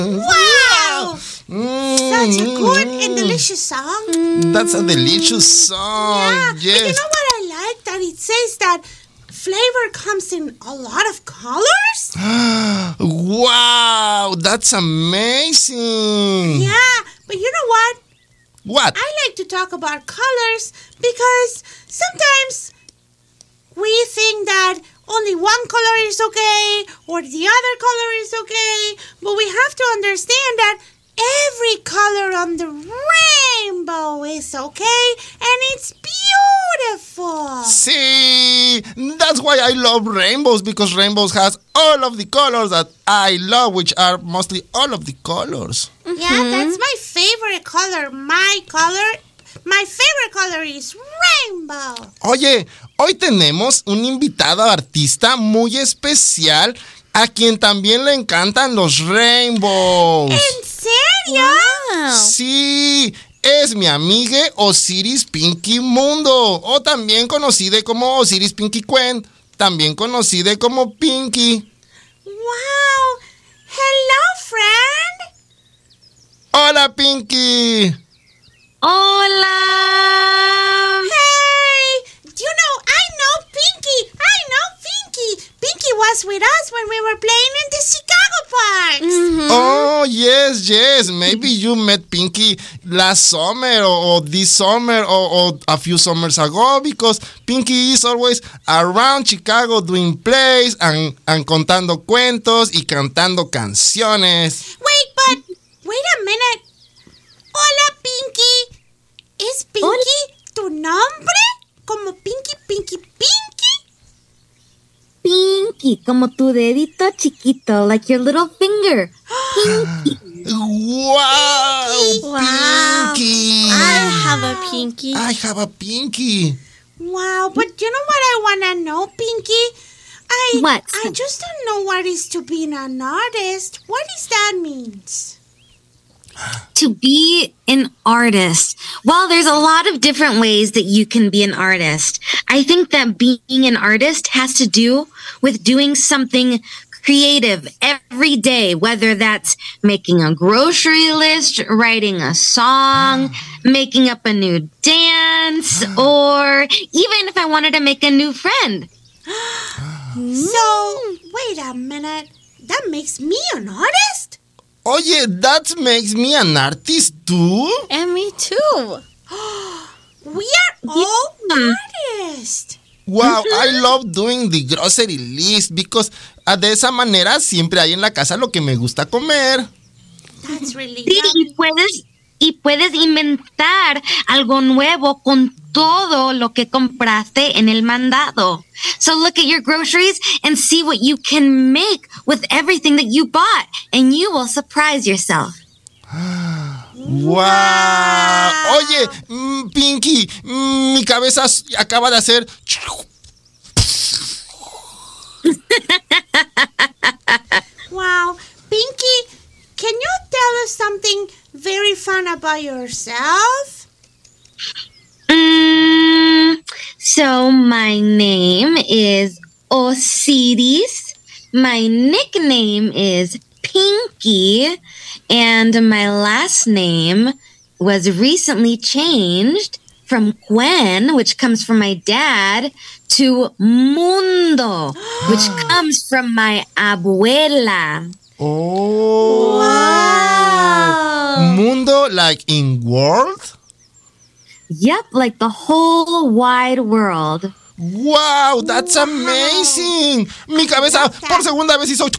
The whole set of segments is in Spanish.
Wow! Such a good and delicious song. That's a delicious song. Yeah, yes. but you know what I like? That it says that flavor comes in a lot of colors. Wow, that's amazing. Yeah, but you know what? What? I like to talk about colors because sometimes we think that only one color is okay or the other color is okay, but we have to understand that every color on the rainbow is okay and it's beautiful. See, that's why I love rainbows, because rainbows has all of the colors that I love, which are mostly all of the colors. Yeah, that's my favorite color. My favorite color is rainbow. Oye, hoy tenemos un invitado artista muy especial a quien también le encantan los rainbows. ¿En serio? Wow. Sí, es mi amiga Osiris Pinky Mundo, o también conocida como Osiris Pinky Quen, también conocida como Pinky. Wow. Hello, friend. Hola, Pinky. Hola. Hey, you know, I know Pinky. Pinky was with us when we were playing in the Chicago parks. Oh, yes. Maybe you met Pinky last summer or this summer or a few summers ago, because Pinky is always around Chicago doing plays and contando cuentos y cantando canciones. Wait a minute. Hola, Pinky. ¿Es Pinky tu nombre? ¿Como Pinky? Pinky, como tu dedito chiquito, like your little finger. Pinky. Wow, Pinky. I have a pinky. I have a Pinky. Wow, but you know what I want to know, Pinky? What? I just don't know what is to be an artist. What does that mean? To be an artist. Well, there's a lot of different ways that you can be an artist. I think that being an artist has to do with doing something creative every day, whether that's making a grocery list, writing a song, making up a new dance, or even if I wanted to make a new friend. So, wait a minute. That makes me an artist? Oye, that makes me an artist too? And me too. We are all artists. Wow, I love doing the grocery list because de esa manera siempre hay en la casa lo que me gusta comer. That's really Sí, y puedes inventar algo nuevo con todo lo que compraste en el mandado. So look at your groceries and see what you can make with everything that you bought, and you will surprise yourself. Wow. Oye, Pinky, mi cabeza acaba de hacer... Wow. Pinky, can you tell us something very fun about yourself? So my name is Osiris. My nickname is Pinky. And my last name was recently changed from Quen, which comes from my dad, to Mundo, which comes from my abuela. Oh. Wow. Mundo, like in world? Yep, like the whole wide world. Wow, that's amazing. Mi cabeza por segunda vez hizo...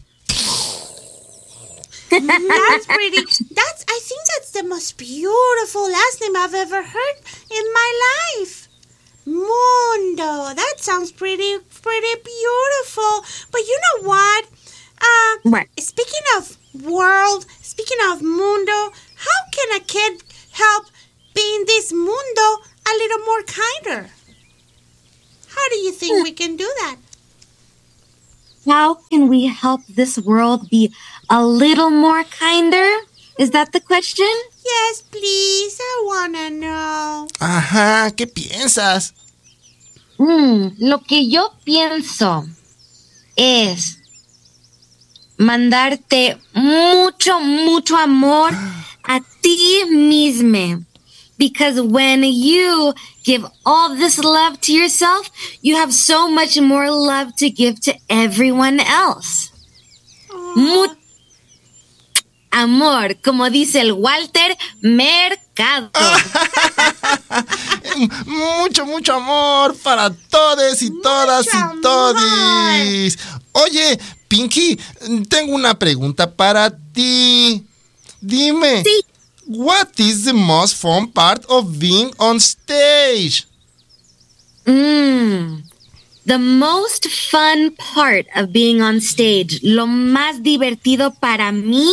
That's pretty. I think that's the most beautiful last name I've ever heard in my life. Mundo. That sounds pretty beautiful. But you know what? What? Speaking of world, speaking of mundo, how can a kid help being this mundo a little more kinder? How do you think we can do that? How can we help this world be a little more kinder? Is that the question? Yes, please. I want to know. Ajá, ¿qué piensas? Lo que yo pienso es mandarte mucho, mucho amor a ti mismo. Because when you give all this love to yourself, you have so much more love to give to everyone else. Amor, como dice el Walter Mercado. Mucho, mucho amor para todos y todas y todis. Oye, Pinky, tengo una pregunta para ti. Dime, Sí. what is the most fun part of being on stage? The most fun part of being on stage, lo más divertido para mí,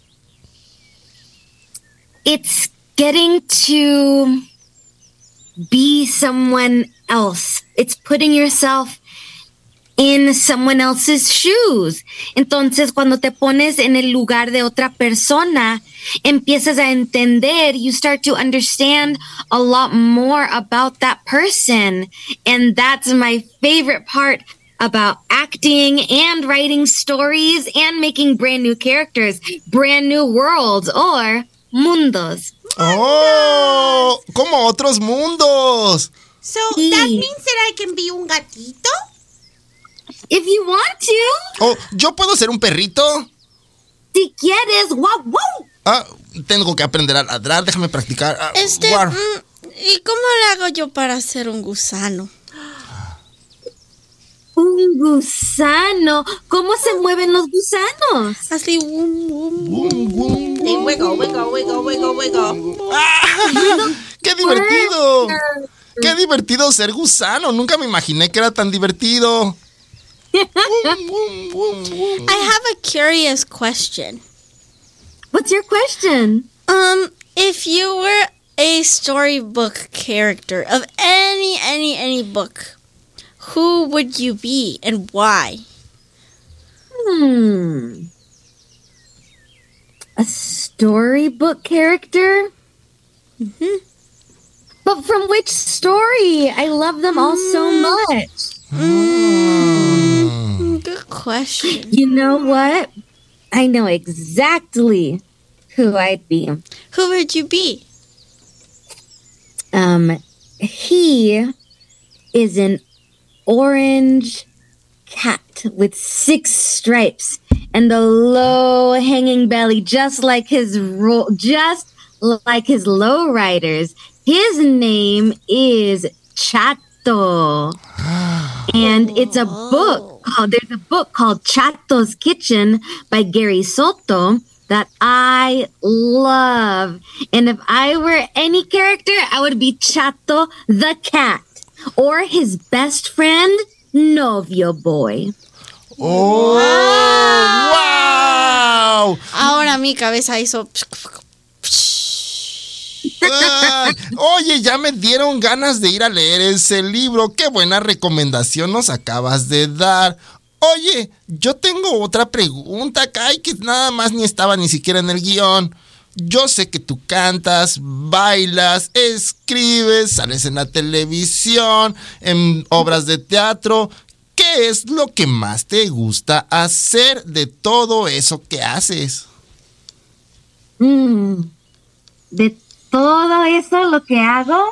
it's getting to be someone else. It's putting yourself in someone else's shoes. Entonces, cuando te pones en el lugar de otra persona, empiezas a entender, you start to understand a lot more about that person. And that's my favorite part about acting and writing stories and making brand new characters, brand new worlds, or mundos. ¡Oh! ¡Como otros mundos! So Sí. that means that I can be un gatito? If you want to, Oh, ¿yo puedo ser un perrito? si quieres, wow, wow. Ah, tengo que aprender a ladrar, déjame practicar. Guar. ¿Y cómo le hago yo para ser un gusano? Un gusano. ¿Cómo se mueven los gusanos? Así, They wiggle, wiggle, wiggle, wiggle, wiggle. ¡Qué divertido! ¡Qué divertido ser gusano! Nunca me imaginé que era tan divertido. I have a curious question. What's your question? If you were a storybook character of any book, who would you be and why? A storybook character? But from which story? I love them all so much. Good question. You know what? I know exactly who I'd be. Who would you be? He is an orange cat with 6 stripes and a low hanging belly, just like his lowriders. His name is Chato. And it's a book there's a book called Chato's Kitchen by Gary Soto that I love. And if I were any character, I would be Chato the cat or his best friend, Novio Boy. ¡Oh! ¡Wow! Ahora mi cabeza hizo... Ay, oye, ya me dieron ganas de ir a leer ese libro. Qué buena recomendación nos acabas de dar. Oye, yo tengo otra pregunta acá y que nada más ni estaba ni siquiera en el guión. Yo sé que tú cantas, bailas, escribes, sales en la televisión, en obras de teatro. ¿Qué es lo que más te gusta hacer de todo eso que haces? De todo eso lo que hago,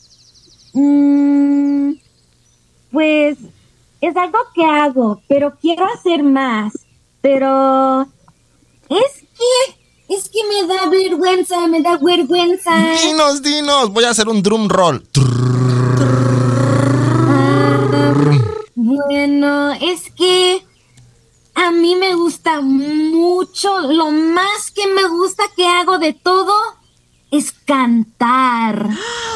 pues es algo que hago, pero quiero hacer más. Pero es que me da vergüenza. Dinos, voy a hacer un drum roll. Bueno, es que a mí me gusta mucho, lo más que me gusta que hago de todo es cantar.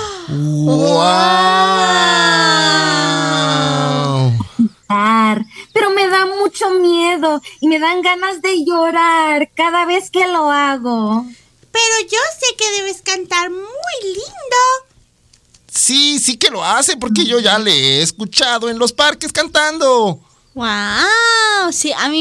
¡Wow! Pero me da mucho miedo y me dan ganas de llorar cada vez que lo hago. Pero yo sé que debes cantar muy lindo. Sí que lo hace porque yo ya le he escuchado en los parques cantando. Wow, sí, a mí